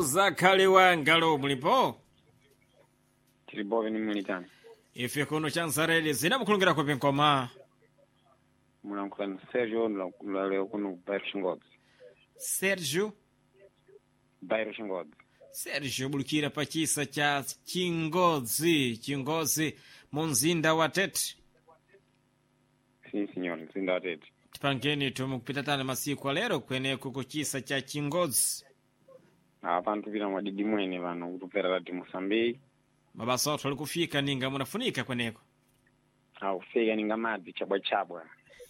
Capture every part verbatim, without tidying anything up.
muzakhale wanga lo mulipo tilipo ni militani ife kuno chanzarele zina mukulungira kwa penkoma mulankhulani Sergio leo kuno Bairro Xingodzi. Sergio Bairro Xingodzi. Sergio bulukira pa chisa cha Chingodzi Chingodzi munzinda wa Tete. Sim senhor, mzinda wa Tete. Tipangeni tumukupita tana masiku alero kweneko ku chisa cha Chingodzi. Abantu vina mwadidi mwene vano kutupera lati Moçambique. Mabasa watu walikufika ninga munafunika kweneko. Au fika ninga madzi chabwa chabwa.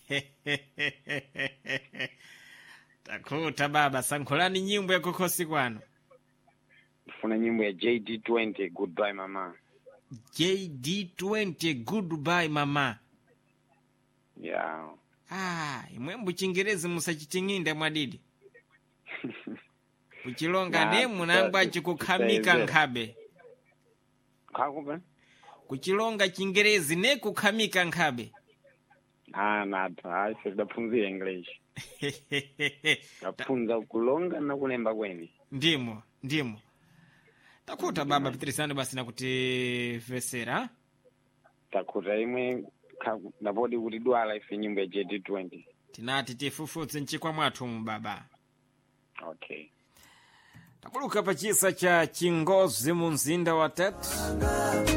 Takuta baba sankulani nyimbo ya kukosi kwano. Funa nyimbo ya J D twenty Goodbye Mama. J D twenty Goodbye Mama. Yeah. Ah, imwembu Chingerezi musachiting'inda mwadidi. Kuchilonga Nah, nemu nangwa chikukamika nkhabe. Kakupe? Kuchilonga Chingerezi ne kukamika nkhabe. Ah, nada. Ai, se dapunzira English. Dapunza kulonga na kulemba kweni. Ndimo, ndimo. Takuta baba pitirisani basi na kuti vesera. Takuta imwe napodi kuti dwala ife nyimbo ya J D twenty. Tinati tifufutse nchikwa mwathu mu baba. Okay. Tabuluka pa chisa cha Chingodzi munzinda wa Tete.